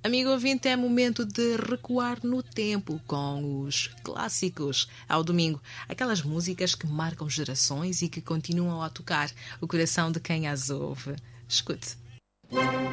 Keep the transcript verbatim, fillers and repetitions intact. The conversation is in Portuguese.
Amigo ouvinte, é momento de recuar no tempo com os clássicos. Ao domingo, aquelas músicas que marcam gerações e que continuam a tocar o coração de quem as ouve. Escute.